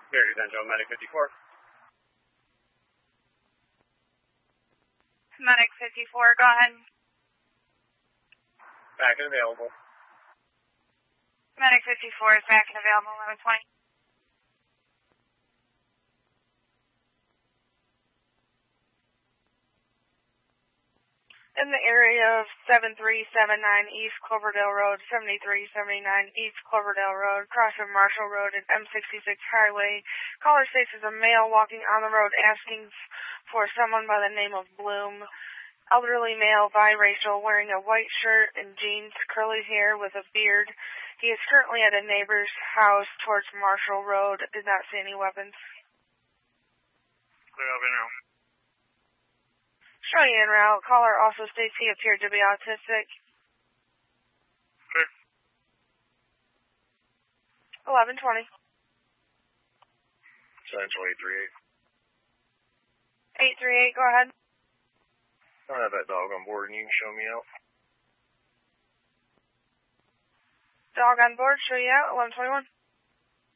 Very Central, Medic 54. Medic 54, go ahead. Back and available. Medic 54 is back and available, 1120. In the area of 7379 East Cloverdale Road, 7379 East Cloverdale Road, crossing Marshall Road and M66 Highway. Caller states is a male walking on the road asking for someone by the name of Bloom. Elderly male, biracial, wearing a white shirt and jeans, curly hair with a beard. He is currently at a neighbor's house towards Marshall Road. Did not see any weapons. Clear over now. Showing en route. Caller also states he appeared to be autistic. Clear. 1120. Central 838. 838, go ahead. I have that dog on board and you can show me out. Dog on board, show you out, 1121.